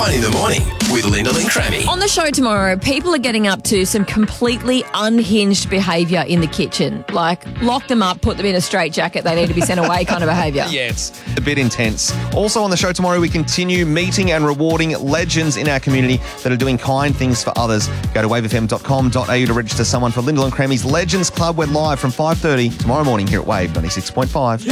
Wine in the Morning with Lyndall and Crammy. On the show tomorrow, people are getting up to some completely unhinged behaviour in the kitchen. Like, lock them up, put them in a straitjacket, they need to be sent away kind of behaviour. Yeah, it's a bit intense. Also on the show tomorrow, we continue meeting and rewarding legends in our community that are doing kind things for others. Go to wavefm.com.au to register someone for Lyndall and Crammy's Legends Club. We're live from 5:30 tomorrow morning here at Wave 96.5.